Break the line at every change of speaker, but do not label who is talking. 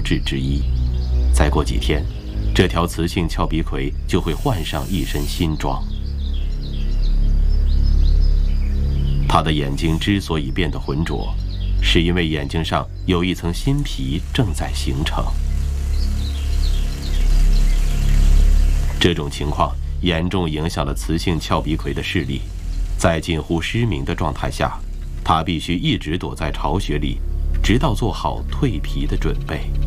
质之一。再过几天，这条雌性峭鼻葵就会换上一身新装。它的眼睛之所以变得浑浊，是因为眼睛上有一层新皮正在形成。这种情况严重影响了雌性峭鼻葵的视力，在近乎失明的状态下，它必须一直躲在巢穴里，直到做好蜕皮的准备。